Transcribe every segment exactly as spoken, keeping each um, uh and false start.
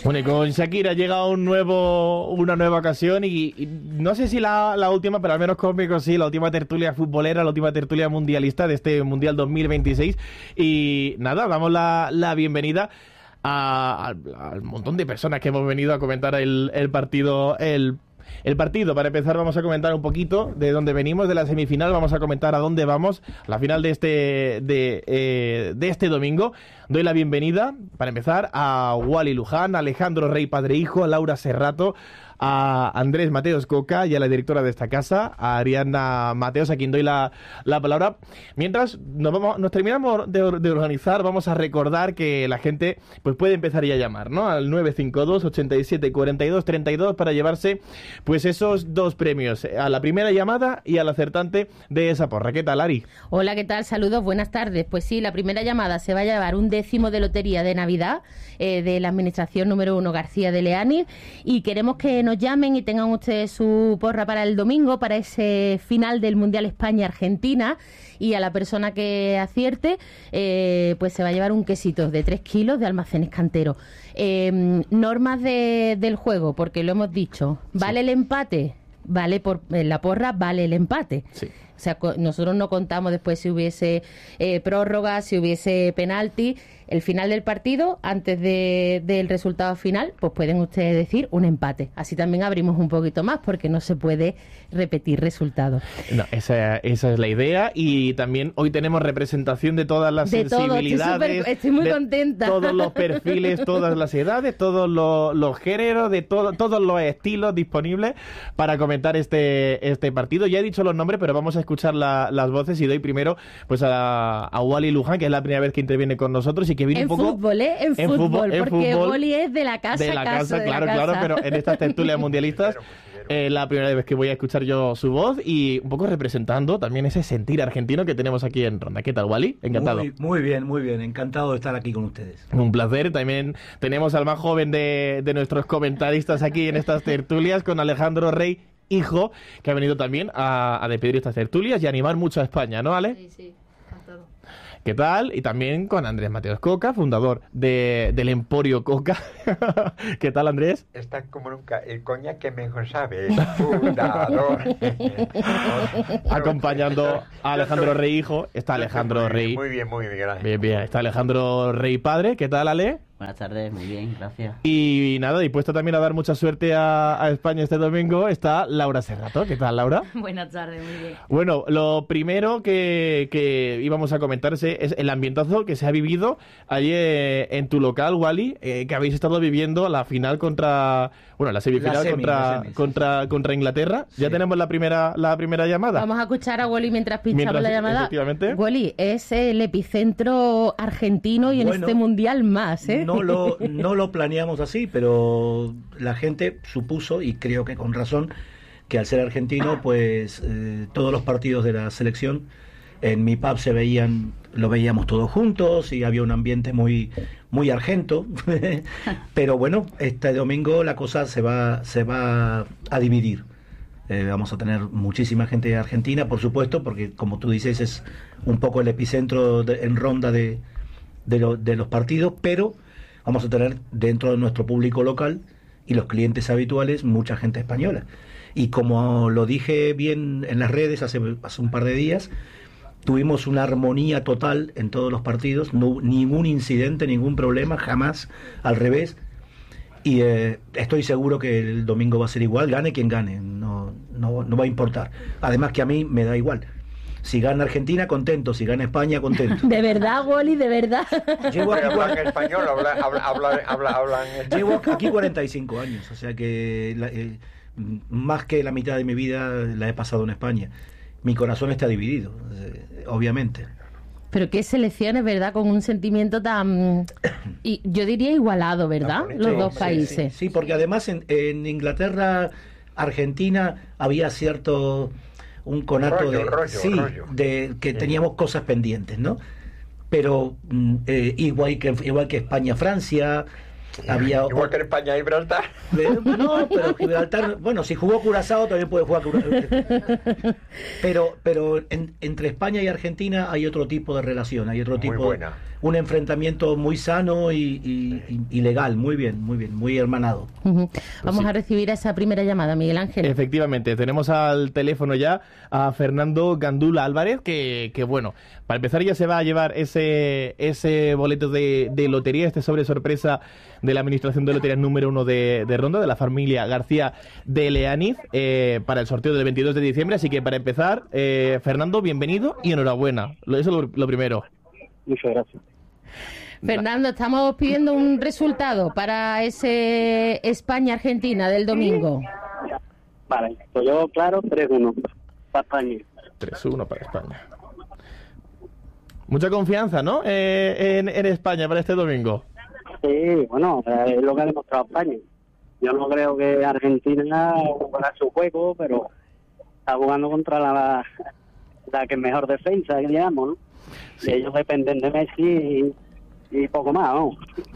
Bueno, y con Shakira llega un nuevo, una nueva ocasión y, y no sé si la, la última, pero al menos conmigo sí, la última tertulia futbolera, la última tertulia mundialista de este Mundial dos mil veintiséis. Y nada, damos la, la bienvenida a, al, al montón de personas que hemos venido a comentar el, el partido, el El partido. Para empezar vamos a comentar un poquito de dónde venimos, de la semifinal, vamos a comentar a dónde vamos, la final de este de, eh, de este domingo. Doy la bienvenida, para empezar, a Wally Luján, a Alejandro Rey, padre e hijo, a Laura Serrato, a Andrés Mateos Coca y a la directora de esta casa, a Ariana Mateos, a quien doy la, la palabra. Mientras nos vamos, nos terminamos de, de organizar, vamos a recordar que la gente pues puede empezar ya a llamar, ¿no? Al nueve cinco dos, ochenta y siete, cuarenta y dos, treinta y dos para llevarse pues esos dos premios, a la primera llamada y al acertante de esa porra. ¿Qué tal, Ari? Hola, ¿qué tal? Saludos, buenas tardes. Pues sí, la primera llamada se va a llevar un décimo de lotería de Navidad eh, de la administración número uno García de Leani, y queremos que nos llamen y tengan ustedes su porra para el domingo, para ese final del Mundial España-Argentina, y a la persona que acierte eh, pues se va a llevar un quesito de tres kilos de Almacenes Cantero. Eh, normas de, del juego, porque lo hemos dicho, ¿vale sí. el empate? Vale, por en la porra vale el empate. Sí. O sea, nosotros no contamos después si hubiese eh, prórroga, si hubiese penalti. El final del partido, antes de, del resultado final, pues pueden ustedes decir un empate. Así también abrimos un poquito más, porque no se puede repetir resultados. No, esa, esa es la idea. Y también hoy tenemos representación de todas las de sensibilidades. Todo, estoy, super, estoy muy de contenta. Todos los perfiles, todas las edades, todos los, los géneros, de todo, todos los estilos disponibles para comentar este, este partido. Ya he dicho los nombres, pero vamos a escuchar la, las voces, y doy primero pues a, a Wally Luján, que es la primera vez que interviene con nosotros y que viene en un poco... Fútbol, ¿eh? En, en fútbol, fútbol, en porque fútbol, Wally es de la casa, de la casa, casa claro, de la claro, casa. Pero en estas tertulias mundialistas eh, la primera vez que voy a escuchar yo su voz, y un poco representando también ese sentir argentino que tenemos aquí en Ronda. ¿Qué tal, Wally? Encantado. Muy, muy bien, muy bien, encantado de estar aquí con ustedes. Un placer. También tenemos al más joven de, de nuestros comentaristas aquí en estas tertulias, con Alejandro Rey, hijo, que ha venido también a, a despedir estas tertulias y a animar mucho a España, ¿no, Ale? Sí, sí, encantado. ¿Qué tal? Y también con Andrés Mateos Coca, fundador de, del Emporio Coca. ¿Qué tal, Andrés? Está como nunca, el coñac que mejor sabe, fundador. Acompañando a Alejandro Rey, hijo, está Alejandro Rey. Muy bien, muy bien, gracias. Bien, bien, está Alejandro Rey, padre. ¿Qué tal, Ale? Buenas tardes, muy bien, gracias. Y nada, dispuesto también a dar mucha suerte a, a España este domingo, está Laura Serrato. ¿Qué tal, Laura? Buenas tardes, muy bien. Bueno, lo primero que, que íbamos a comentarse es el ambientazo que se ha vivido allí en tu local, Wally, eh, que habéis estado viviendo la final contra... Bueno, la semifinal la semi, contra, la semi, sí, contra, sí. contra Inglaterra. Sí. Ya tenemos la primera, la primera llamada. Vamos a escuchar a Wally mientras pinchamos mientras, la llamada. Efectivamente. Wally, es el epicentro argentino y bueno, en este mundial más, ¿eh? No lo, no lo planeamos así, pero la gente supuso, y creo que con razón, que al ser argentino, pues eh, todos los partidos de la selección en mi pub se veían, lo veíamos todos juntos y había un ambiente muy muy argento. Pero bueno, este domingo la cosa se va se va a dividir. Eh, vamos a tener muchísima gente de Argentina, por supuesto, porque como tú dices es un poco el epicentro de, en ronda de de, lo, de los partidos, pero vamos a tener dentro de nuestro público local y los clientes habituales mucha gente española. Y como lo dije bien en las redes hace, hace un par de días, tuvimos una armonía total en todos los partidos, no, ningún incidente, ningún problema, jamás, al revés. Y eh, estoy seguro que el domingo va a ser igual, gane quien gane, no, no, no va a importar. Además que a mí me da igual. Si gana Argentina, contento. Si gana España, contento. De verdad, Wally, de verdad. Llevo aquí, hablan español, hablan, hablan, hablan, hablan, hablan Llevo aquí cuarenta y cinco años, o sea que la, eh, más que la mitad de mi vida la he pasado en España. Mi corazón está dividido, eh, obviamente. Pero qué selecciones, ¿verdad? Con un sentimiento tan, y yo diría igualado, ¿verdad? Los sí, dos países. Sí, sí, porque además en, en Inglaterra, Argentina, había cierto... un conato rollo, de, rollo, sí, rollo. de que sí. teníamos cosas pendientes, ¿no? Pero eh, igual que igual que España Francia, había... Igual que en España y Gibraltar. No, pero Gibraltar, bueno, si jugó Curazao también puede jugar Curazao. Pero, pero en, entre España y Argentina hay otro tipo de relación, hay otro Muy tipo, buena. un enfrentamiento muy sano y, y, y, y legal, muy bien, muy bien, muy hermanado. Uh-huh. Vamos sí. a recibir a esa primera llamada, Miguel Ángel. Efectivamente, tenemos al teléfono ya a Fernando Gandula Álvarez, que, que bueno, para empezar ya se va a llevar ese, ese boleto de, de lotería, este sobre sorpresa de la Administración de Loterías número uno de, de Ronda, de la familia García de Leániz, eh, para el sorteo del veintidós de diciembre. Así que para empezar, eh, Fernando, bienvenido y enhorabuena. Eso es lo, lo primero. Muchas gracias. Fernando, estamos pidiendo un resultado para ese España-Argentina del domingo. Vale, pues yo, claro, tres uno para España. tres uno para España. Mucha confianza, ¿no? Eh, en, en España para este domingo. Sí, bueno, es lo que ha demostrado España. Yo no creo que Argentina jugará su juego, pero está jugando contra la, la que es mejor defensa, digamos, ¿no? Sí. Y ellos dependen de Messi y, y poco más, ¿no?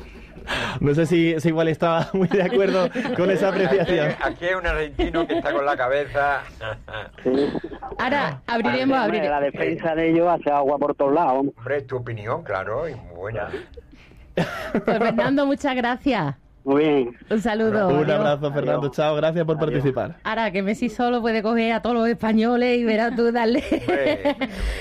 No sé si, si igual estaba muy de acuerdo con esa apreciación. Aquí, aquí hay un argentino que está con la cabeza. Sí. Ahora abriremos, Hombre, abriremos. la defensa de ellos hace agua por todos lados. Hombre, es tu opinión, claro, y muy buena. Pues Fernando, muchas gracias. Muy bien. Un saludo. Un Adiós. abrazo, Fernando. Adiós. Chao, gracias por Adiós. participar. Ahora que Messi solo puede coger a todos los españoles y verás tú darle. Hombre,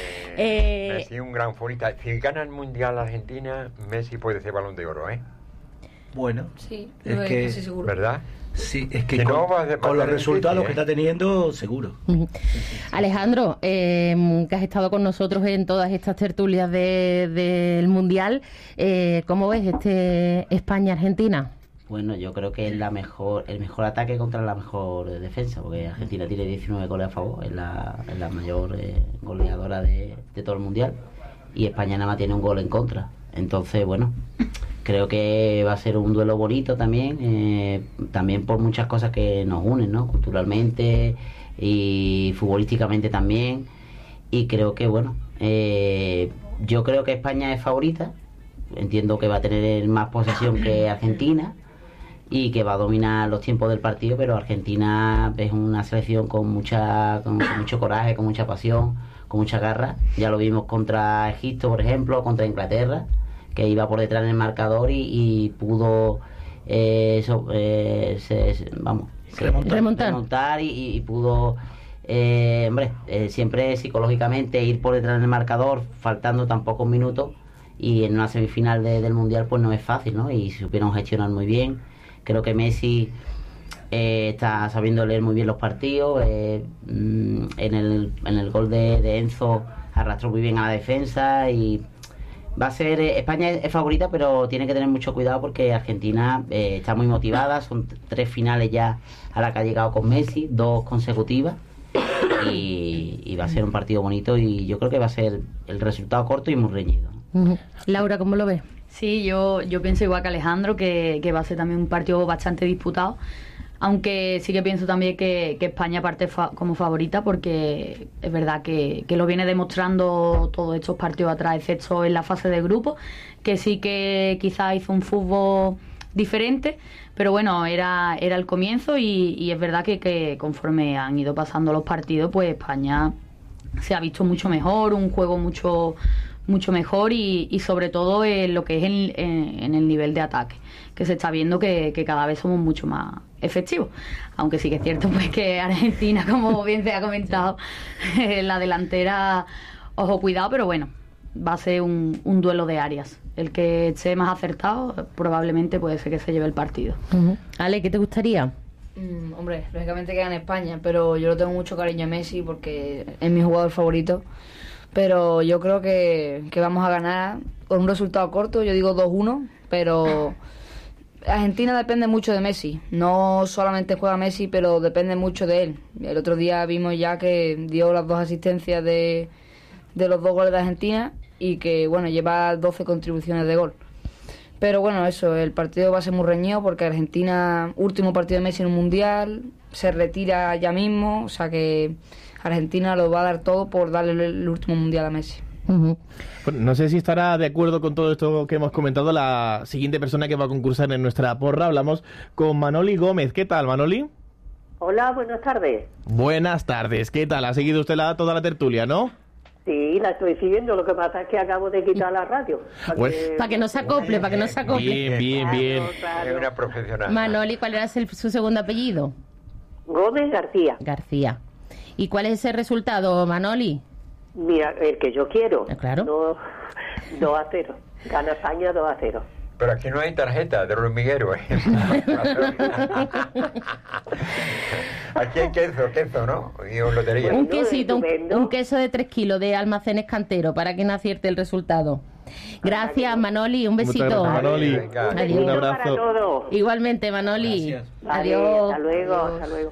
Eh, Messi un gran futbolista. Si gana el Mundial Argentina, Messi puede ser Balón de Oro, ¿eh? Bueno, Sí, es lo es que, casi seguro. ¿Verdad? sí, es que Si con, no, va a- va a con los ser resultados difícil, que ¿eh? está teniendo, seguro. Ujú. Alejandro, eh, que has estado con nosotros en todas estas tertulias de- del Mundial, eh, ¿cómo ves este España-Argentina? Bueno, yo creo que es la mejor, el mejor ataque contra la mejor eh, defensa, porque Argentina tiene diecinueve goles a favor, es la, es la mayor eh, goleadora de, de todo el mundial, y España nada más tiene un gol en contra. Entonces, bueno, creo que va a ser un duelo bonito también, eh, también por muchas cosas que nos unen, ¿no? Culturalmente y futbolísticamente también, y creo que, bueno, eh, yo creo que España es favorita, entiendo que va a tener más posesión que Argentina y que va a dominar los tiempos del partido, pero Argentina es una selección con mucha con, con mucho coraje, con mucha pasión, con mucha garra. Ya lo vimos contra Egipto, por ejemplo, contra Inglaterra, que iba por detrás en el marcador y, y pudo eh, eso, eh, se- se- vamos se- Remontar. Remontar. remontar y, y pudo eh, hombre, eh, siempre psicológicamente ir por detrás en el marcador faltando tan pocos minutos, y en una semifinal de- del mundial pues no es fácil, ¿no? Y supieron gestionar muy bien. Creo que Messi eh, está sabiendo leer muy bien los partidos. eh, mm, en, el, en el gol de, de Enzo arrastró muy bien a la defensa y va a ser eh, España es, es favorita, pero tiene que tener mucho cuidado porque Argentina eh, está muy motivada. Son t- tres finales ya a la que ha llegado con Messi, dos consecutivas, y, y va a ser un partido bonito, y yo creo que va a ser el resultado corto y muy reñido. Ujú. Laura, ¿cómo lo ves? Sí, yo, yo pienso igual que Alejandro, que, que va a ser también un partido bastante disputado. Aunque sí que pienso también que, que España parte fa- como favorita, porque es verdad que, que lo viene demostrando todos estos partidos atrás, excepto en la fase de grupo, que sí que quizás hizo un fútbol diferente, pero bueno, era, era el comienzo y, y es verdad que, que conforme han ido pasando los partidos, pues España se ha visto mucho mejor, un juego mucho mucho mejor y, y sobre todo en lo que es en, en- en el nivel de ataque, que se está viendo que, que cada vez somos mucho más efectivos, aunque sí que es cierto pues que Argentina, como bien se ha comentado, en la delantera, ojo cuidado, pero bueno, va a ser un, un duelo de áreas. El que esté más acertado probablemente puede ser que se lleve el partido. Ujú. Ale, ¿qué te gustaría? Mm, hombre, lógicamente queda en España, pero yo le tengo mucho cariño a Messi porque es mi jugador favorito. Pero yo creo que, que vamos a ganar con un resultado corto, yo digo dos uno, pero Argentina depende mucho de Messi. No solamente juega Messi, pero depende mucho de él. El otro día vimos ya que dio las dos asistencias de, de los dos goles de Argentina y que, bueno, lleva doce contribuciones de gol. Pero bueno, eso, el partido va a ser muy reñido porque Argentina, último partido de Messi en un mundial, se retira ya mismo, o sea que Argentina lo va a dar todo por darle el último mundial a Messi. Uh-huh. Bueno, no sé si estará de acuerdo con todo esto que hemos comentado la siguiente persona que va a concursar en nuestra porra. Hablamos con Manoli Gómez. ¿Qué tal, Manoli? Hola, buenas tardes. Buenas tardes. ¿Qué tal? ¿Ha seguido usted la, toda la tertulia, no? Sí, la estoy siguiendo. Lo que pasa es que acabo de quitar la radio. Para pues, que, pa que no se acople, para que no se acople. Bien, bien, bien. Claro, claro. Es una profesional. Manoli, ¿cuál era el, su segundo apellido? Gómez García. García. ¿Y cuál es ese resultado, Manoli? Mira, el que yo quiero. Claro. dos a cero. Gana España dos a cero. Pero aquí no hay tarjeta de hormiguero, ¿eh? Aquí hay queso, queso, ¿no? Y lotería. Un quesito, un, un queso de tres kilos de Almacenes Cantero para que no acierte el resultado. Gracias, Manoli, un besito. Muchas gracias, Manoli. Adiós. Un abrazo. Igualmente, Manoli. Gracias. Adiós. Hasta luego, hasta luego.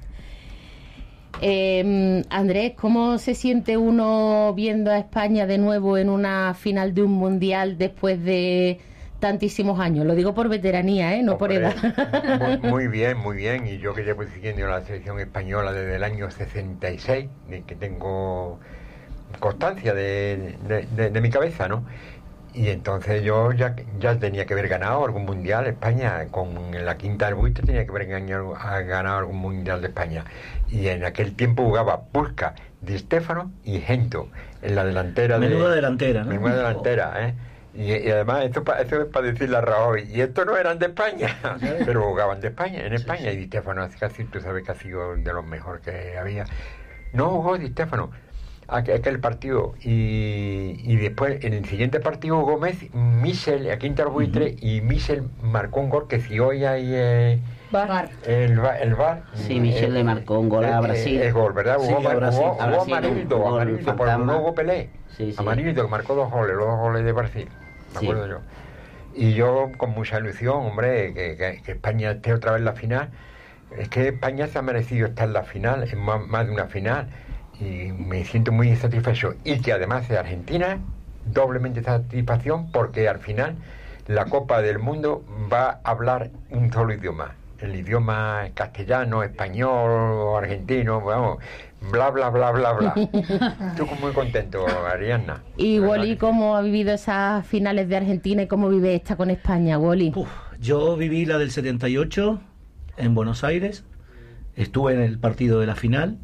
Eh, Andrés, ¿cómo se siente uno viendo a España de nuevo en una final de un mundial después de tantísimos años? Lo digo por veteranía, ¿eh? No Hombre, por edad. Muy, muy bien, muy bien. Y yo que llevo siguiendo la selección española desde el año sesenta y seis, de que tengo constancia de, de, de, de mi cabeza, ¿no? Y entonces yo ya, ya tenía que haber ganado algún mundial España, con la quinta del buitre tenía que haber ganado, ganado algún mundial de España. Y en aquel tiempo jugaba Puskas, Di Stéfano y Gento en la delantera. Menuda de, delantera, ¿no? Menuda delantera, ¿eh? Y, y además esto, esto es para decirle a Rajoy, y estos no eran de España, pero jugaban de España, en España. Sí, sí. Y Di Stéfano, casi tú sabes que ha sido de los mejores que había. No jugó Di Stéfano aquel partido, y, y después en el siguiente partido Gómez, Michel, a quinta buitre, uh-huh. y Michel marcó un gol que si hoy hay eh, Bar. El, el bar. Sí, Michel le marcó un gol a Brasil. El gol, ¿verdad? Sí, Hubo, a Brasil. hubo, A hubo Brasil, amarillo, un gol amarillo, porque fantasma. no hubo Pelé. Sí, sí. Amarillo, que marcó dos goles, los dos goles de Brasil, me Sí. acuerdo yo. Y yo con mucha ilusión, hombre, que, que, que España esté otra vez en la final. Es que España se ha merecido estar en la final, en más, más de una final. Y me siento muy satisfecho. Y que además de Argentina, doblemente satisfacción, porque al final la Copa del Mundo va a hablar un solo idioma. El idioma castellano, español, argentino, vamos, bla, bla, bla, bla, bla. Estoy muy contento, Ariadna. Y Wally, ¿cómo ha vivido esas finales de Argentina y cómo vive esta con España, Wally? Uf, yo viví la del setenta y ocho en Buenos Aires, estuve en el partido de la final.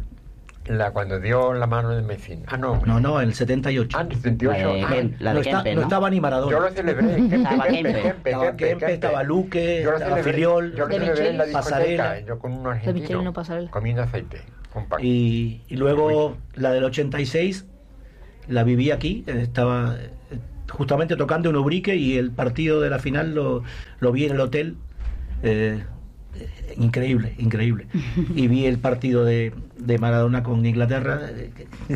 La, cuando dio la mano de Messi. Ah, no. No, no, en el setenta y ocho. Ah, en el setenta y ocho. La de, Ah, la de no, está, Kempe, no ¿no? estaba ni Maradona. Yo lo celebré. Kempe, Estaba Kempe, Kempe. Kempe, Estaba Kempe, estaba Luque, Yo lo estaba celebré, Filiol, yo lo De celebré en la Michel, Pasarela. discoteca, yo con un De Michel argentino, no Pasarela. comiendo aceite, con pan. y, y luego la del ochenta y seis la viví aquí, estaba eh, justamente tocando en Ubrique y el partido de la final lo, lo vi en el hotel. eh, eh, increíble, increíble. Y vi el partido de, de Maradona con Inglaterra. eh,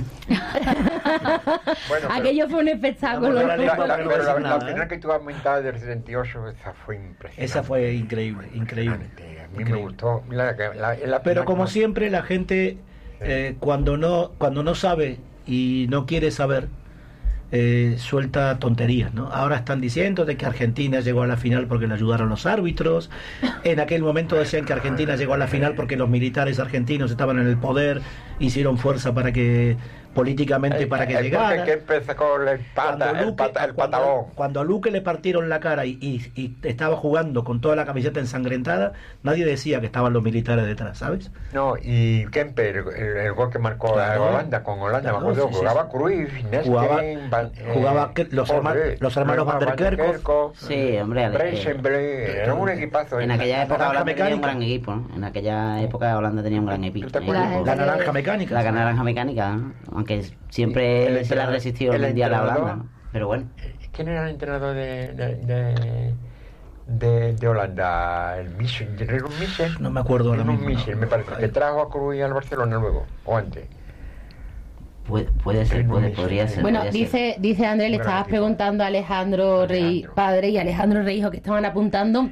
Bueno, pero- Aquello fue un espectáculo. Vamos a La, lengua, la- pero no pero pasa la, la nada, final ¿eh? que tú has comentado del setenta y ocho, esa fue impresionante. Esa fue increíble, increíble. Impresionante. A mí Increíble. me gustó. La, la- la- Pero la- como la- siempre la gente eh, cuando no cuando no sabe y no quiere saber eh, suelta tonterías, ¿no? Ahora están diciendo de que Argentina llegó a la final porque le ayudaron los árbitros. En aquel momento decían que Argentina llegó a la final porque los militares argentinos estaban en el poder, hicieron fuerza para que políticamente el- para que el llegara. que empezó con el pata, Cuando el, Luque- pata, el cuando- patagón. cuando a Luque le partieron la cara y, y- y estaba jugando con toda la camiseta ensangrentada, nadie decía que estaban los militares detrás, ¿sabes? No, y Kemper, el, el gol que marcó Claro. a Holanda, con Holanda, Claro, me acuerdo, sí, sí, jugaba sí. Cruyff, Neste, Jugaba- Van- eh, jugaba que- los herma- joder, los hermanos Van der Kerkhoff. Sí, hombre, Ale- Breisenberg, era un equipazo. En ¿eh? aquella época naranja Holanda tenía un mecánica. gran equipo, ¿no? En aquella época Holanda tenía un gran epi- ¿Tú te acuerdas? equipo. La naranja mecánica. La naranja mecánica, ¿no? Aunque siempre El se le ha entrenador- resistido el el mundial a entrenador- Holanda, ¿no? Pero bueno, ¿Quién era el entrenador de, de, de, de, de Holanda? El Michel, Rinus Michel. No me acuerdo ahora Rinus mismo, no. Michel, me parece, que trajo a Cruyff al Barcelona luego, o antes. puede, puede ser, puede, podría ser. Bueno, podría ser. dice, dice Andrés, le Gran estabas equipo. preguntando a Alejandro Rey Alejandro. padre y Alejandro Rey hijo que estaban apuntando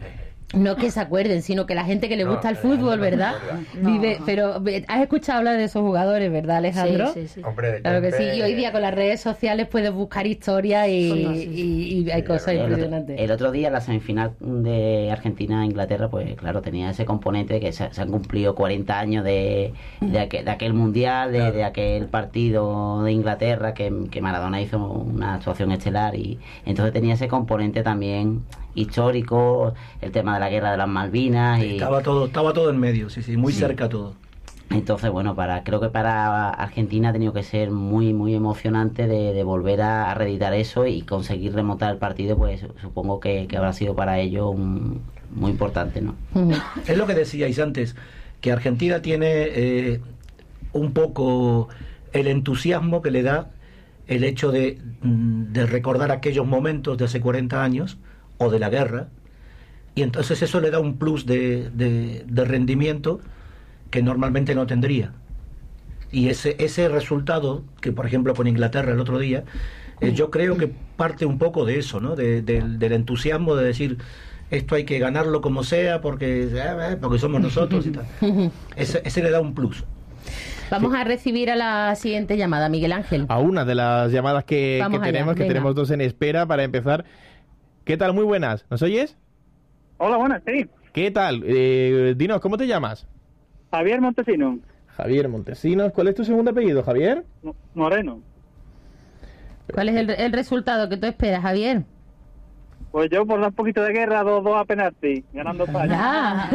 No que se acuerden, sino que la gente que le gusta No, el fútbol, ¿verdad? No. Vive, pero ve- has escuchado hablar de esos jugadores, ¿verdad, Alejandro? Sí, sí, sí. Hombre, Claro que sí, Kempe- y hoy día con las redes sociales puedes buscar historias y, Pues no, sí, sí. y- y hay cosas El otro, impresionantes. el otro día, la semifinal de Argentina-Inglaterra, pues claro, tenía ese componente que se, se han cumplido cuarenta años de, de, aquel, de aquel mundial, de, de aquel partido de Inglaterra que, que Maradona hizo una actuación estelar, y entonces tenía ese componente también histórico, el tema de la guerra de las Malvinas. Y Estaba todo, estaba todo en medio, sí, sí, muy Sí. cerca todo. entonces, bueno, para creo que para Argentina ha tenido que ser muy muy emocionante de, de volver a, a reeditar eso y conseguir remontar el partido, pues supongo que, que habrá sido para ellos un- muy importante, ¿no? Ujú. Es lo que decíais antes, que Argentina tiene eh, un poco el entusiasmo que le da el hecho de, mm, de recordar aquellos momentos de hace cuarenta años o de la guerra, y entonces eso le da un plus de, de, de rendimiento que normalmente no tendría. Y ese, ese resultado, que por ejemplo con Inglaterra el otro día, eh, yo creo que parte un poco de eso, ¿no? De- del- del entusiasmo de decir, esto hay que ganarlo como sea porque, eh, porque somos nosotros y tal. Ese, ese le da un plus. Vamos a recibir a la siguiente llamada, Miguel Ángel. A una de las llamadas que, Vamos que allá, tenemos, que venga. tenemos dos en espera para empezar. ¿Qué tal? Muy buenas. ¿Nos oyes? Hola, buenas, sí. ¿Qué tal? Eh, dinos, ¿cómo te llamas? Javier Montesino, Javier Montesinos. ¿Cuál es tu segundo apellido, Javier? Mo- Moreno. ¿Cuál es el, el resultado que tú esperas, Javier? Pues yo por dar un poquito de guerra, dos dos a penalti, ganando España. Ah.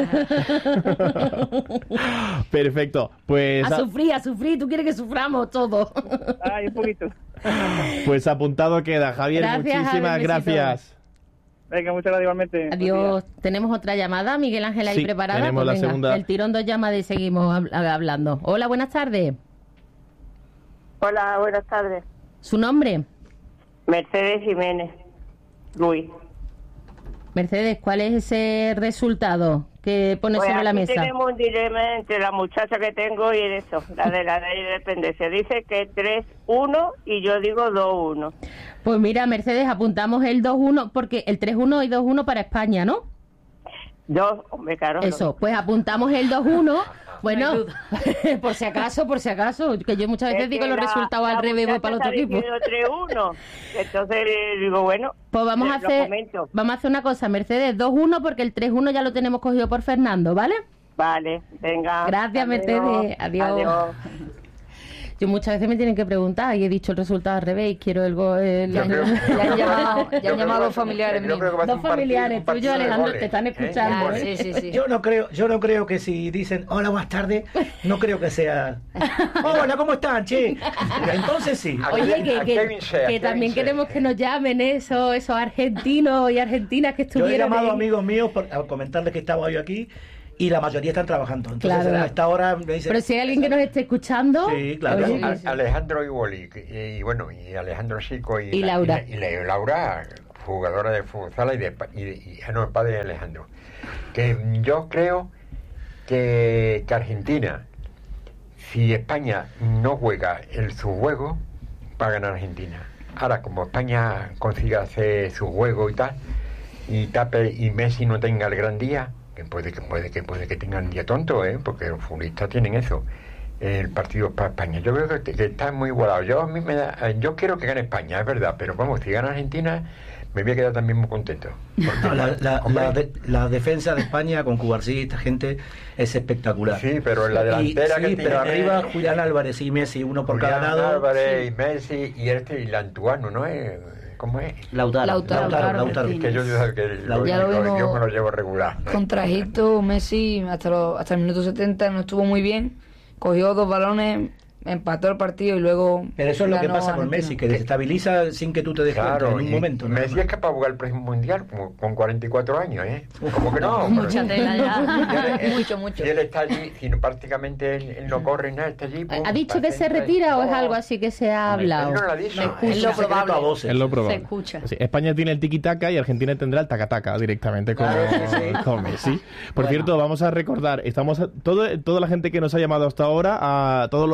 Perfecto. Pues, A a- sufrir, a sufrir. Tú quieres que suframos todos. Ay, un poquito. pues apuntado queda. Javier, Gracias, muchísimas Javier, besito. gracias. Venga, muchas gracias igualmente. Adiós. Tenemos otra llamada, Miguel Ángel, ahí Sí, preparada. tenemos Pues la venga, segunda. el tirón dos llamadas y seguimos hab- hablando. Hola, buenas tardes. Hola, buenas tardes. ¿Su nombre? Mercedes Jiménez Luis. Mercedes, ¿cuál es ese resultado que pone Pues sobre la aquí mesa? tenemos un dilema entre la muchacha que tengo y eso, la de la ley de dependencia. Dice que tres uno y yo digo dos uno. Pues mira, Mercedes, apuntamos el dos uno, porque el tres uno y dos uno para España, ¿no? Dos, hombre, claro. Eso, pues apuntamos el dos uno. Bueno, No hay por si acaso, por si acaso, que yo muchas veces Es digo que los la- resultados la al revés, voy muchacha para el otro está equipo. diciendo tres uno. Entonces eh, digo, bueno, Pues vamos a eh, lo hacer comento. vamos a hacer una cosa, Mercedes, dos uno, porque el tres uno ya lo tenemos cogido por Fernando, ¿vale? Vale, venga. Gracias, adiós. Mercedes. Adiós. Yo muchas veces me tienen que preguntar y he dicho el resultado al revés y quiero el gol. el- Yo creo- Ya han llamado, ya Yo han creo llamado que- familiares yo míos. creo que va a ser Dos un partido- familiares, un partido tuyo, de Alejandro, goles, te están ¿eh? escuchando, Ah, ¿eh? sí, sí, sí. Yo no creo, yo no creo que si dicen hola, buenas tardes, no creo que sea hola, ¿cómo están, che? Entonces sí. Aquí- Oye, que, a que- Kevin Shea, que Kevin también Shea. queremos que nos llamen esos, esos argentinos y argentinas que Yo he estuvieron. llamado a en- amigos míos por, a comentarles que estaba yo aquí y la mayoría están trabajando. Entonces Claro. a esta hora me dicen... Pero si hay alguien que nos esté escuchando. Sí, claro. oye, A- que- Alejandro Iguoli y, y bueno, y Alejandro Chico y, Y Laura. y, la- y la- Laura, jugadora de fútbol sala y de pa- y, y- ah, no, el padre de Alejandro. Que yo creo que, que Argentina, si España no juega el su juego, va a ganar Argentina. Ahora, como España consiga hacer su juego y tal, y tape y Messi no tenga el gran día, que puede que puede que puede que tengan un día tonto, ¿eh? Porque los futbolistas tienen eso. El partido para España, yo creo que, que está muy igualado. Yo a mí me da, yo quiero que gane España, es verdad, pero vamos, si gana Argentina, me voy a quedar también muy contento. No, la, la- Hombre. la de- la defensa de España con Cubarsí, esta gente es espectacular. Sí, pero en la Y- delantera sí, que pero tiene- arriba Julián Álvarez y Messi, uno por Julián cada lado. Álvarez y Messi y este y Lantuano, ¿no es? ¿Cómo es? Lautaro. Lautaro. Lautaro, Lautaro. Es que yo, yo, que lo- Ya lo lo- vimos. yo me lo llevo regular. Contra Egipto, Messi hasta, los- hasta el minuto setenta no estuvo muy bien. Cogió dos balones, empató el partido y luego. Pero eso es lo que ganó pasa con Argentina. Messi, que desestabiliza sin que tú te des cuenta Claro, en un y momento. nada Messi más. es capaz de jugar el próximo mundial como, con cuarenta y cuatro años, ¿eh? ¿Cómo que no? Mucha tela ya. Y él- mucho, mucho. Y él está allí, si no, prácticamente él, él no corre nada, está allí. pum, ¿Ha dicho que se centra y- retira o es No, algo así que se ha él hablado? no lo ha dicho. Es lo Secreto probable. a voces. Es lo Se probable. escucha. Sí, España tiene el tiki-taka y Argentina tendrá el taca-taca directamente con, Claro, sí, sí. con Messi. Por Bueno. cierto, vamos a recordar, estamos a- todo, toda la gente que nos ha llamado hasta ahora, a todos los resultados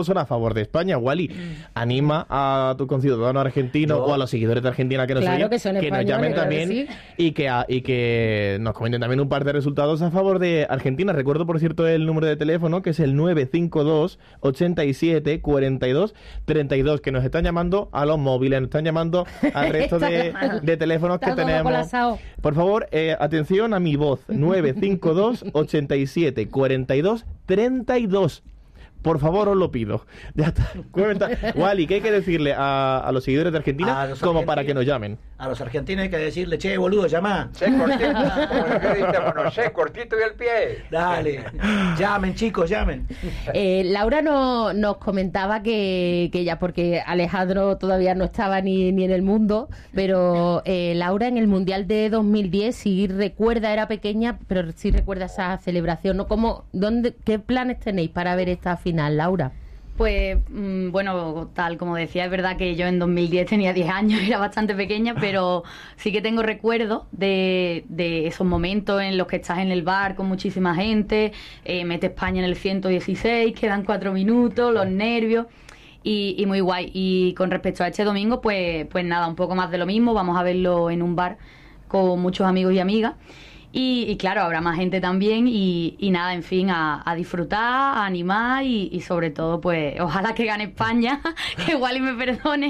son a favor de España. Wally, mm. anima a tu conciudadano argentino o a los seguidores de Argentina que nos claro oyen, que, son que nos llamen también que sí. y, que, a, y que nos comenten también un par de resultados a favor de Argentina. Recuerdo, por cierto, el número de teléfono, que es el nueve cinco dos, ochenta y siete, cuarenta y dos, treinta y dos, que nos están llamando a los móviles, nos están llamando al resto de, de teléfonos que tenemos. Colapsado. Por favor, eh, atención a mi voz, nueve cinco dos, ochenta y siete, cuarenta y dos, treinta y dos. Por favor, os lo pido. Ya está. Wally, ¿qué hay que decirle a, a los seguidores de Argentina como para que nos llamen? A los argentinos hay que decirle, che, boludo, llama. Sé cortito, bueno, sé cortito y el pie. Dale, llamen, chicos, llamen. Eh, Laura no, nos comentaba que, que ya, porque Alejandro todavía no estaba ni, ni en el mundo, pero eh, Laura en el Mundial de dos mil diez sí recuerda, era pequeña, pero sí recuerda esa celebración, ¿no? ¿Cómo, dónde, ¿Qué planes tenéis para ver esta final, Laura? Pues mmm, bueno, tal como decía, es verdad que yo en dos mil diez tenía diez años, era bastante pequeña, pero sí que tengo recuerdos de, de esos momentos en los que estás en el bar con muchísima gente, eh, mete España en el ciento dieciséis, quedan cuatro minutos, los nervios y, y muy guay. Y con respecto a este domingo, pues, pues nada, un poco más de lo mismo, vamos a verlo en un bar con muchos amigos y amigas. Y, y claro, habrá más gente también y, y nada, en fin, a, a disfrutar, a animar y, y sobre todo, pues, ojalá que gane España, que igual y me perdone,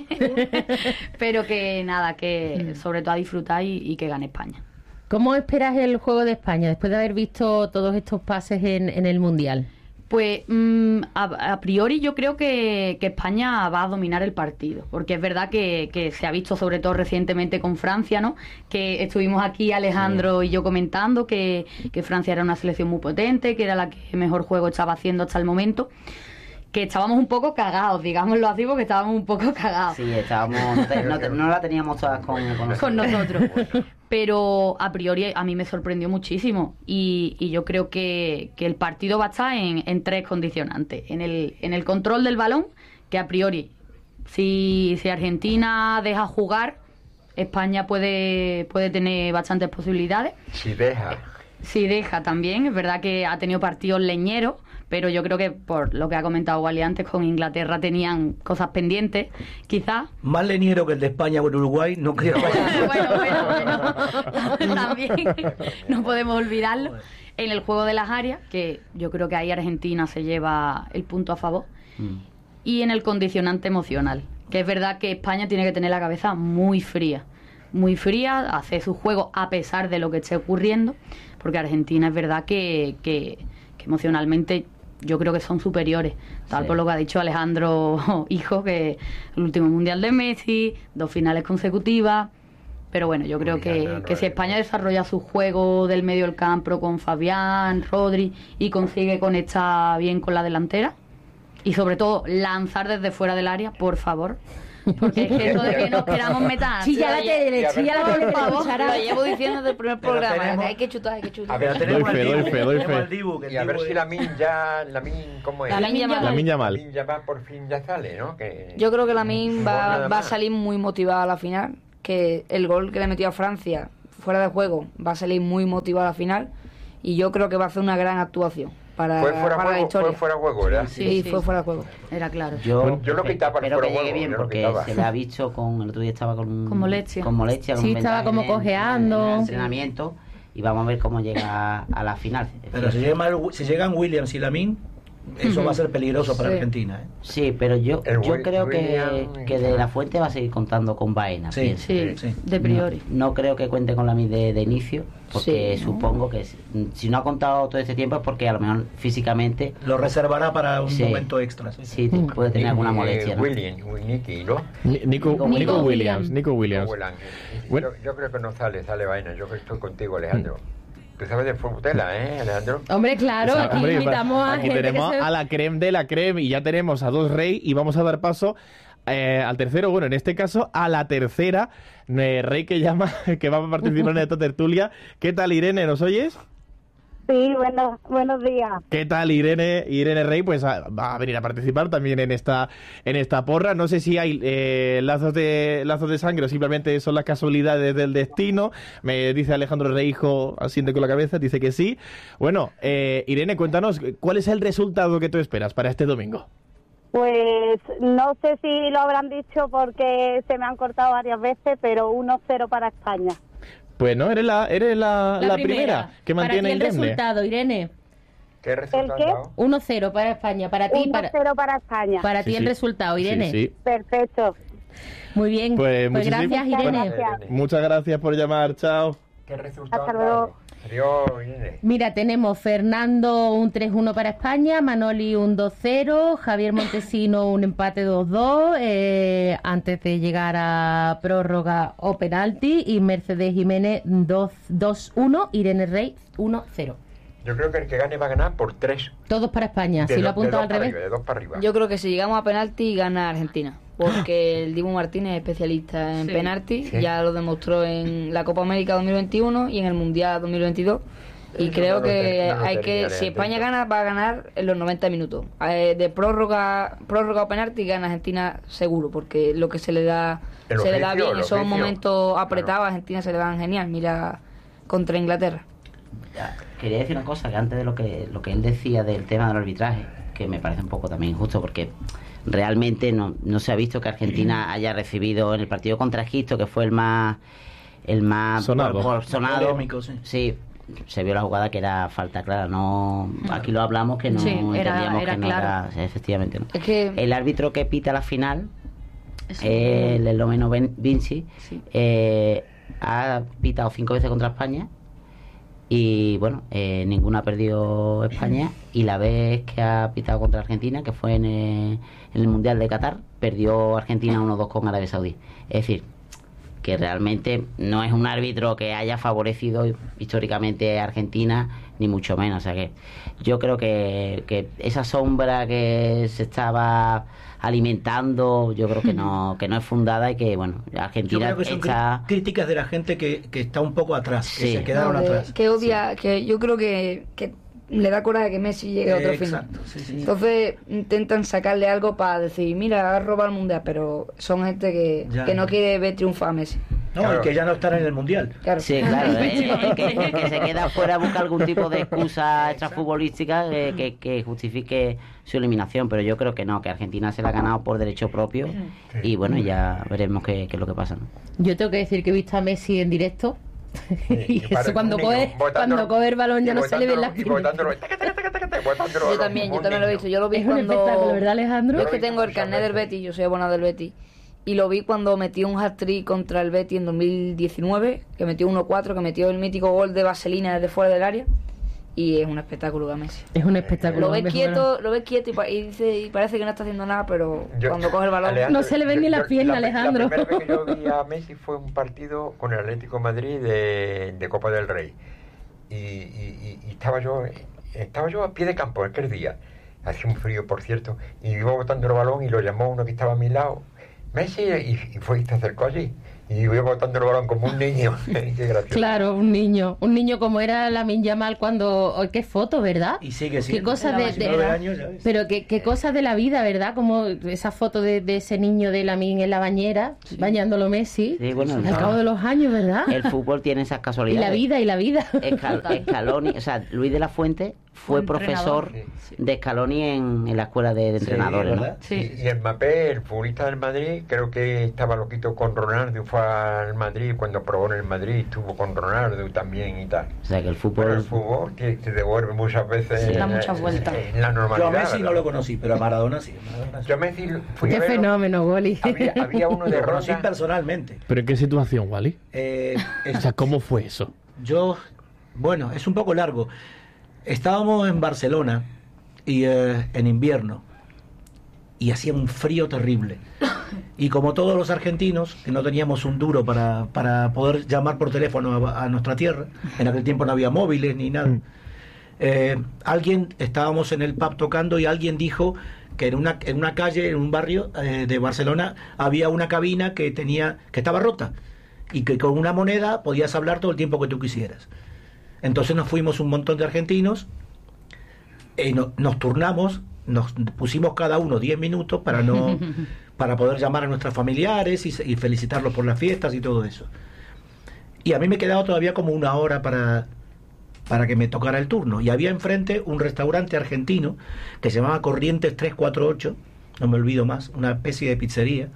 pero que nada, que sobre todo a disfrutar y, y que gane España. ¿Cómo esperas el juego de España después de haber visto todos estos pases en, en el Mundial? Pues mmm, a, a priori yo creo que, que España va a dominar el partido, porque es verdad que, que se ha visto sobre todo recientemente con Francia, ¿no? Que estuvimos aquí Alejandro sí. y yo comentando que, que Francia era una selección muy potente, que era la que mejor juego estaba haciendo hasta el momento, que estábamos un poco cagados, digámoslo así, porque estábamos un poco cagados. Sí, estábamos, no, te, no, te, no la teníamos todas con, con nosotros. Con nosotros. Pero a priori a mí me sorprendió muchísimo y, y yo creo que, que el partido va a estar en, en tres condicionantes. En el, en el control del balón, que a priori, si, si Argentina deja jugar, España puede, puede tener bastantes posibilidades. Si deja. Si deja también, es verdad que ha tenido partidos leñeros, pero yo creo que por lo que ha comentado Wally antes, con Inglaterra tenían cosas pendientes, quizás. Más leñero que el de España o el Uruguay, no creo. bueno, bueno, bueno, también no podemos olvidarlo. En el juego de las áreas, que yo creo que ahí Argentina se lleva el punto a favor, mm. y en el condicionante emocional, que es verdad que España tiene que tener la cabeza muy fría, muy fría, hacer su juego a pesar de lo que esté ocurriendo, porque Argentina es verdad que, que, que emocionalmente yo creo que son superiores, tal sí. por lo que ha dicho Alejandro hijo, que el último mundial de Messi, dos finales consecutivas, pero bueno, yo creo que, que si España desarrolla su juego del medio del campo con Fabián, Rodri y consigue conectar bien con la delantera y sobre todo lanzar desde fuera del área, por favor. Porque es que eso de que nos queramos meter. Chilla la tele, chilla la tele, por favor. Lo llevo diciendo desde el primer programa. Tenemos, hay que chutar, hay que chutar. A ver, tenemos doy fe, doy fe, doy fe. Dibu, y a ver si la Min ya, la Min, ¿cómo es? La Min Yamal. La Min Yamal. La Min Yamal por fin ya sale, ¿no? Que yo creo que la Min va, va a salir muy motivada a la final, que el gol que le metió a Francia fuera de juego va a salir muy motivada a la final y yo creo que va a hacer una gran actuación. Para, fue fuera para juego, la historia. Fue fuera juego, ¿verdad? Sí, sí, sí, fue fuera juego. Era claro. Yo, bueno, yo lo quitaba espero fuera que llegue juego, bien porque se le ha visto con el otro día estaba con con molestia. Con molestia, sí, con estaba como en, cojeando. En el entrenamiento y vamos a ver cómo llega a la final. Pero si, llega, si llegan Williams y Lamin, eso va a ser peligroso para sí. Argentina, ¿eh? Sí, pero yo el yo Will, creo William, que, que de la Fuente va a seguir contando con Baena. Sí, sí, sí, de priori. No, no creo que cuente con la M I de, de inicio, porque sí, supongo no. que si no ha contado todo este tiempo es porque a lo mejor físicamente lo reservará para un sí. momento extra. Sí, sí puede tener alguna molestia. ¿no? William, Nicky, ¿no? Nico, Nico, Nico Williams, Nico Williams. Bueno. Yo, yo creo que no sale, sale Baena. Yo estoy contigo, Alejandro. Tú sabes de Futela, ¿eh, Alejandro? Hombre, claro, o sea, aquí hombre, invitamos a aquí gente tenemos que se... a la creme de la creme y ya tenemos a dos rey y vamos a dar paso eh, al tercero, bueno, en este caso a la tercera eh, rey que llama, que va a participar en esta tertulia. ¿Qué tal, Irene? ¿Nos oyes? Sí, bueno, buenos días. ¿Qué tal, Irene? Irene Rey, pues a, va a venir a participar también en esta en esta porra. No sé si hay eh, lazos de lazos de sangre o simplemente son las casualidades del destino. Me dice Alejandro Rey, hijo, asiente con la cabeza, dice que sí. Bueno, eh, Irene, cuéntanos, ¿cuál es el resultado que tú esperas para este domingo? Pues no sé si lo habrán dicho porque se me han cortado varias veces, pero uno cero para España. Pues no, eres la, eres la, la, la primera, primera que mantiene el resultado, Irene. ¿Qué resultado? ¿El qué? uno cero para España, para ti. uno cero para España. Para ti sí, el sí. resultado, Irene. Sí, sí. Perfecto. Muy bien, pues, pues gracias, Irene. Gracias. Muchas gracias por llamar, chao. ¿Qué resultado? Hasta luego. Adiós, Irene. Mira, tenemos Fernando un tres uno para España, Manoli un dos cero, Javier Montesino un empate dos dos, eh, antes de llegar a prórroga o penalti, y Mercedes Jiménez dos uno, Irene Rey uno cero. Yo creo que el que gane va a ganar por tres. Todos para España, De si lo do- apunto de dos al para revés. arriba, de dos para arriba. Yo creo que si llegamos a penalti gana Argentina, porque el Dibu Martínez es especialista en Sí. penalti, Sí. ya lo demostró en la Copa América dos mil veintiuno y en el Mundial dos mil veintidós. Y Eso creo no lo que ten- no lo hay tenía que, de si España dentro. gana, va a ganar en los noventa minutos. Eh, de prórroga, prórroga o penalti gana Argentina seguro, porque lo que se le da, El se le da oficio, bien, el esos oficio. momentos apretados, Claro. a Argentina se le dan genial. Mira contra Inglaterra. Ya, quería decir una cosa, que antes de lo que lo que él decía del tema del arbitraje, que me parece un poco también injusto, porque realmente no, no se ha visto que Argentina haya recibido en el partido contra Egipto, que fue el más el más Sonado. por- por- sonado. Polémico, sí. Sí, se vio la jugada que era falta clara, no aquí lo hablamos que no Sí, era- entendíamos era que no claro. era, efectivamente no. Es que El árbitro que pita la final, Eso. el Elomeno Ben- Vinci, Sí. eh, ha pitado cinco veces contra España y bueno, eh, ninguna ha perdido España, y la vez que ha pitado contra Argentina, que fue en el, en el Mundial de Qatar, perdió Argentina uno dos con Arabia Saudí. Es decir, que realmente no es un árbitro que haya favorecido históricamente a Argentina, ni mucho menos. O sea que yo creo que, que esa sombra que se estaba alimentando, yo creo que no que no es fundada, y que bueno, Yo Argentina creo que son está... cri- críticas de la gente que, que está un poco atrás, que Sí. se quedaron No, que- atrás. que odia, que yo creo que, que le da coraje que Messi llegue a otro Eh, final. exacto, sí, sí. Entonces intentan sacarle algo para decir, mira, ha robado el mundial, pero son gente que, Ya. que no quiere ver triunfar a Messi. No, Claro. y que ya no estará en el Mundial. Claro. Sí, claro, eh, el que, el que se queda fuera busca algún tipo de excusa extrafutbolística eh, que, que justifique su eliminación, pero yo creo que no, que Argentina se la ha ganado por derecho propio, y bueno, ya veremos qué, qué es lo que pasa, ¿no? Yo tengo que decir que he visto a Messi en directo. y parece eso cuando un coge, niño botándolo- cuando coge el balón ya y no se le ven botándolo- las y piernas. botándolo, taca, taca, taca, taca, taca, botándolo Yo también, como yo también lo he un visto. Yo lo vi Es un cuando... espectáculo, ¿verdad, Alejandro? Yo es que tengo el carnet del Betis, yo soy abonado del Betis. Y lo vi cuando metió un hat-trick contra el Betis en dos mil diecinueve, que metió uno cuatro, que metió el mítico gol de vaselina desde fuera del área. Y es un espectáculo, Messi. Es un espectáculo. Lo ves hombre, quieto, lo ves quieto y, pa- y dice y parece que no está haciendo nada, pero Yo- cuando coge el balón... Alejandro, No se le ven ni las yo- piernas, la- Alejandro. La primera vez que yo vi a Messi fue un partido con el Atlético de Madrid de, de Copa del Rey. Y, y- y- y estaba yo estaba yo a pie de campo aquel día. Hacía un frío, por cierto, y iba botando el balón y lo llamó uno que estaba a mi lado. Messi, y, y fue y se acercó allí. Y iba botando el balón como un niño. Qué gracioso. Claro, un niño. Un niño como era Lamine Yamal cuando... oh, qué foto, ¿verdad? Y sigue Qué siendo. cosas Era de... más de- nueve años, ya ves. Pero qué, qué cosas de la vida, ¿verdad? Como esa foto de, de ese niño de Lamine en la bañera, bañándolo Messi. Sí, bueno, Al no. cabo de los años, ¿verdad? El fútbol tiene esas Y casualidades. la vida, y la vida. Escal- Scaloni, o sea, Luis de la Fuente fue Un profesor entrenador. de Scaloni en, en la escuela de, de Sí, entrenadores, ¿no? ¿verdad? Sí. Y, y el Mbappé, el futbolista del Madrid, creo que estaba loquito con Ronaldo, fue al Madrid, cuando probó en el Madrid, estuvo con Ronaldo también y tal. O sea, que el Pero fútbol... el fútbol te, te devuelve muchas veces Sí, da en, muchas en- vueltas. en la normalidad. Yo a Messi no ¿verdad? lo conocí, pero a Maradona sí. a Maradona sí. Yo a Messi fui Qué a verlo, fenómeno, Goli. Había, había uno de Lo conocí Ronda. personalmente. ¿Pero en qué situación, Wally? Eh, O sea, ¿cómo fue eso? Yo, bueno, es un poco largo. Estábamos en Barcelona y eh, en invierno y hacía un frío terrible. Y como todos los argentinos, que no teníamos un duro para, para poder llamar por teléfono a, a nuestra tierra, en aquel tiempo no había móviles ni nada. Mm. Eh, alguien, estábamos en el pub tocando y alguien dijo que en una, en una calle, en un barrio eh, de Barcelona, había una cabina que tenía, que estaba rota y que con una moneda podías hablar todo el tiempo que tú quisieras. Entonces nos fuimos un montón de argentinos, eh, no- nos turnamos, nos pusimos cada uno diez minutos para no para poder llamar a nuestros familiares y, y felicitarlos por las fiestas y todo eso. Y a mí me quedaba todavía como una hora para, para que me tocara el turno. Y había enfrente un restaurante argentino que se llamaba Corrientes trescientos cuarenta y ocho, no me olvido más, una especie de pizzería,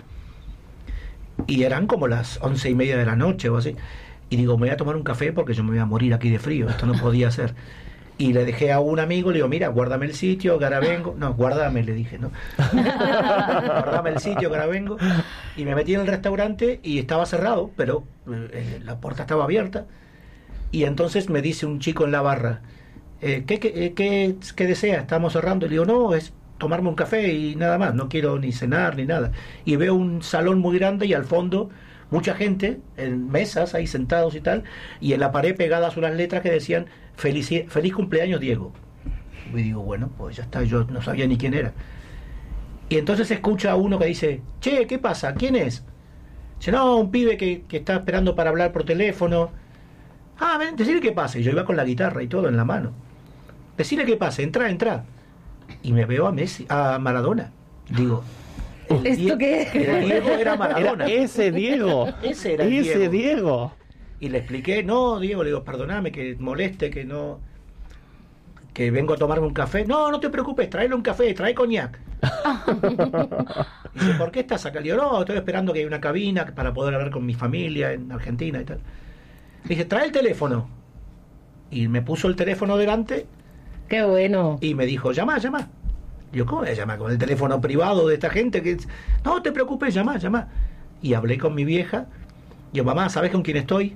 y eran como las once y media de la noche o así, y digo, me voy a tomar un café porque yo me voy a morir aquí de frío, esto no podía ser. Y le dejé a un amigo, le digo, mira, guárdame el sitio, que ahora vengo. No, guárdame, le dije, ¿no? Guárdame el sitio, que ahora vengo. Y me metí en el restaurante y estaba cerrado, pero eh, la puerta estaba abierta. Y entonces me dice un chico en la barra, eh, ¿qué, qué, qué, qué desea? Estamos cerrando. Y le digo, no, es tomarme un café y nada más, no quiero ni cenar ni nada. Y veo un salón muy grande y al fondo mucha gente en mesas ahí sentados y tal, y en la pared pegadas unas letras que decían feliz, feliz cumpleaños Diego. Y digo, bueno, pues ya está, yo no sabía ni quién era. Y entonces se escucha a uno que dice, che, ¿qué pasa? ¿Quién es? Dice, no, un pibe que, que está esperando para hablar por teléfono. Ah, ven, decirle que pase. Y yo iba con la guitarra y todo en la mano. Decirle que pase, entra, entra. Y me veo a Messi, a Maradona. Digo, el ¿esto qué es? El Diego era Maradona. Era ese Diego. Ese era el ese Diego. Diego. Y le expliqué, no, Diego, le digo, perdóname, que moleste, que no, que vengo a tomarme un café. No, no te preocupes, tráele un café, trae coñac. Dice, ¿por qué estás acá? Le digo, no, estoy esperando que haya una cabina para poder hablar con mi familia en Argentina y tal. Dice, trae el teléfono. Y me puso el teléfono delante. Qué bueno. Y me dijo, llama, llama. Yo, ¿cómo voy a llamar? Con el teléfono privado de esta gente que... No te preocupes, llama, llama. Y hablé con mi vieja. Yo, mamá, ¿sabes con quién estoy?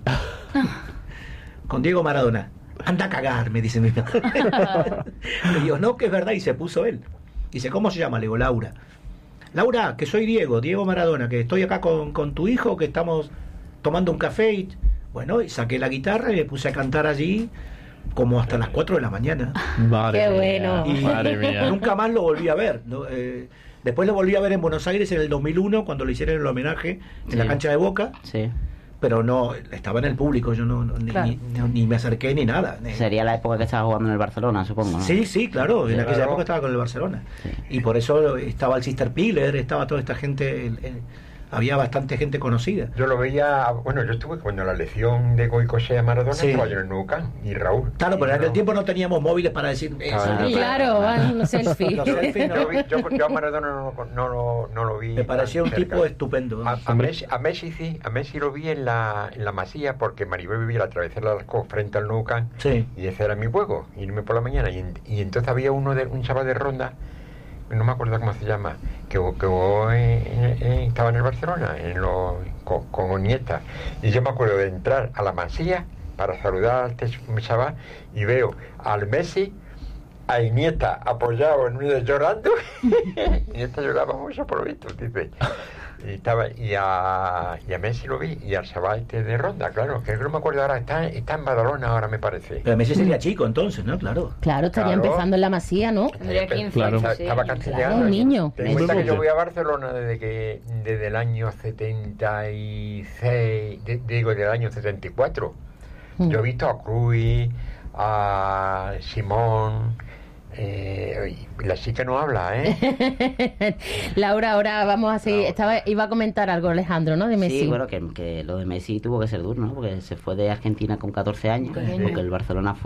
Con Diego Maradona. Anda a cagar, me dice mi madre. Le digo, no, que es verdad, y se puso él. Dice, ¿cómo se llama? Le digo, Laura. Laura, que soy Diego, Diego Maradona, que estoy acá con, con tu hijo, que estamos tomando un café. Y... Bueno, y saqué la guitarra y me puse a cantar allí como hasta las cuatro de la mañana. Madre Qué mía, bueno. Y madre mía. nunca más lo volví a ver, ¿no? Eh, después lo volví a ver en Buenos Aires en el dos mil uno, cuando le hicieron el homenaje en Sí. la cancha de Boca. Sí. Pero no, estaba en el público, yo no, no- ni, Claro. ni, no- ni me acerqué ni nada. Sería la época que estaba jugando en el Barcelona, supongo, ¿no? Sí, sí, claro, en Sí, aquella claro. época estaba con el Barcelona. Y por eso estaba el Sister Piller, estaba toda esta gente, el- el- había bastante gente conocida. Yo lo veía, bueno, yo estuve cuando la lesión de Goicoechea a Maradona, Sí. estaba yo en el Nou Camp, y Raúl. Claro, pero en Y aquel no- tiempo no teníamos móviles para decir... eh, Claro. sí, Claro, van los selfies. Los selfies no. Yo, vi- yo- yo a Maradona no, lo- no, lo- no lo vi. Me parecía un tan cerca. tipo estupendo. A, a Messi, a Messi sí, a Messi lo vi en la, en la Masía porque Maribel vivía a través de la Alarcón frente al Nou Camp, Sí. y ese era mi juego, irme por la mañana. Y, en- y entonces había uno de un chaval de Ronda, no me acuerdo cómo se llama, que, que jugó en- en- en- estaba en el Barcelona en lo, con, con Iniesta. Y yo me acuerdo de entrar a la Masía para saludar a este chaval y veo al Messi, a Iniesta apoyado en medio llorando. Iniesta lloraba mucho por lo visto, dice. Y, estaba, y, a, y a Messi lo vi, y al chaval este de Ronda, claro, que no me acuerdo ahora, está, está en Badalona ahora me parece. Pero Messi sería chico entonces, ¿no? Claro. Claro, estaría Claro. empezando en la Masía, ¿no? Tendría quince, Claro. Estaba, dieciséis. estaba casi Claro, llegando. un niño. Ten en cuenta Muy que yo joven. voy a Barcelona desde que desde el año setenta y seis, de- digo, del año setenta y cuatro. Mm. Yo he visto a Cruyff, a Simón, eh, y la chica no habla, ¿eh? Laura, ahora vamos a seguir. No. Estaba, iba a comentar algo, Alejandro, ¿no? De Messi. Sí, bueno, que, que lo de Messi tuvo que ser duro, ¿no? Porque se fue de Argentina con catorce años, Pequeño. porque el Barcelona fue